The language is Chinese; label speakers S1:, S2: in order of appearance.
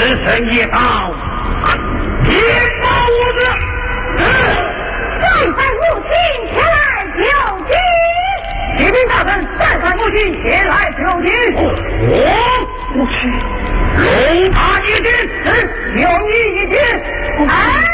S1: 身一刀，一刀无子。
S2: 再犯母亲前来救急，
S1: 启禀大人，再犯母亲前来救急。我母亲，容他一天，有你一天。
S2: 哎。